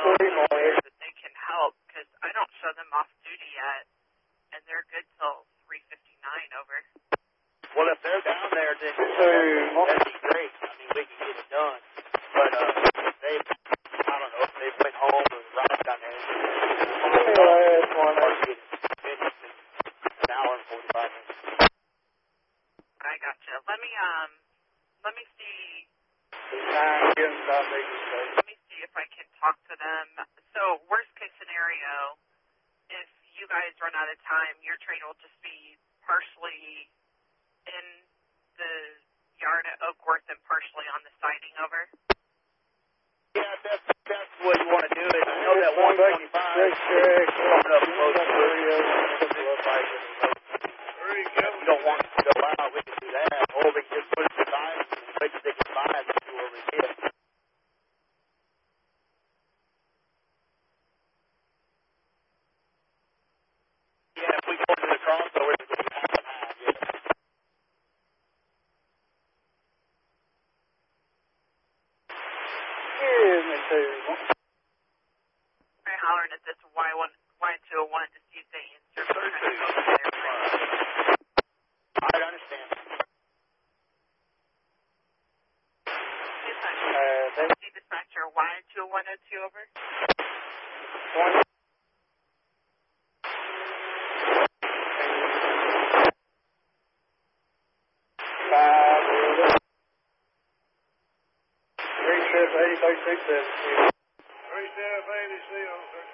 that they can help, because I don't show them off duty yet, and they're good till 3:59 over. Well, if they're down there, then that'd be great. I mean, we can get it done. But I don't know if they went home or right down there. Finished in an hour and 45 minutes. I gotcha. Let me see. Let me see if I can talk to them. So, worst case scenario, if you guys run out of time, your train will just be partially in the yard at Oakworth and partially on the siding over. Yeah, that's what you want to do. I know that 125 coming up close to you don't want it to go out, we can do that. Or we can just put it aside and wait till they can buy it and see where we get. Yeah, if we go to the crossover, it's going to be half and half, yeah. I'm hollering at this Y201 to see if they answer. I understand. Dispatcher Y20102 over. Three staff 80,